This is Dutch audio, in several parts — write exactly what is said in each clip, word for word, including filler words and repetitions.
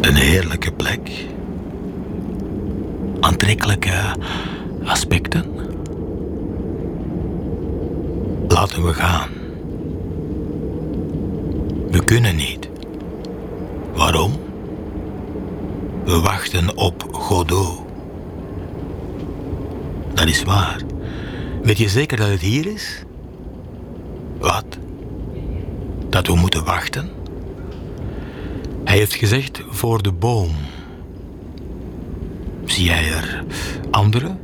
Een heerlijke plek. Aantrekkelijke aspecten. Laten we gaan. We kunnen niet. Waarom? We wachten op Godot. Dat is waar. Weet je zeker dat het hier is? Wat? Dat we moeten wachten? Hij heeft gezegd voor de boom. Zie jij er andere?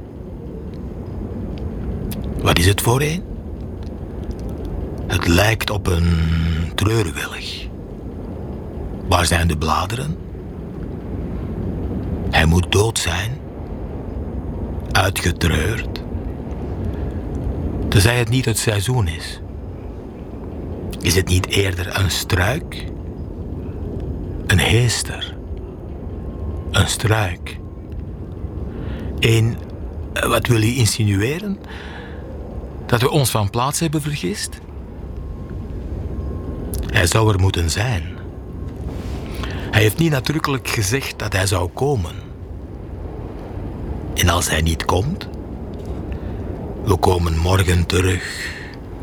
Wat is het voor een? Het lijkt op een treurwilg. Waar zijn de bladeren? Hij moet dood zijn. Uitgetreurd. Tenzij het niet het seizoen is. Is het niet eerder een struik? Een heester. Een struik. Een, wat wil je insinueren? Dat we ons van plaats hebben vergist? Hij zou er moeten zijn. Hij heeft niet nadrukkelijk gezegd dat hij zou komen. En als hij niet komt, we komen morgen terug.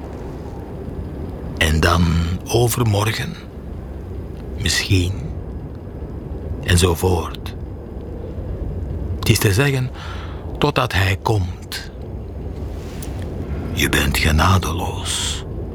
En dan overmorgen, misschien, en zo voort. Het is te zeggen, totdat hij komt. Je bent genadeloos.